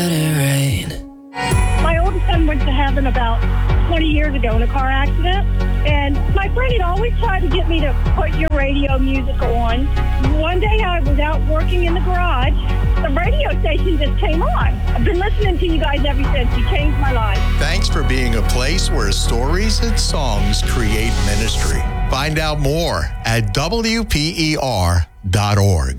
My oldest son went to heaven about 20 years ago in a car accident, and my friend had always tried to get me to put your radio music on. One day I was out working in the garage. The radio station just came on. I've been listening to you guys ever since. You changed my life. Thanks for being a place where stories and songs create ministry. Find out more at WPER.org.